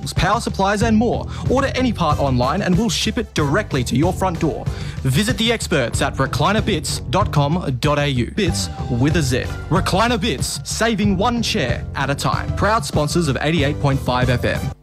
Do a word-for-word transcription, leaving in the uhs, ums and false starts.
cables, power supplies and more. Order any part online and we'll ship it directly to your front door. Visit the experts at recliner bits dot com dot a u. Bits with a Z. Recliner Bits, saving one chair at a time. Proud sponsors of eighty-eight point five F M.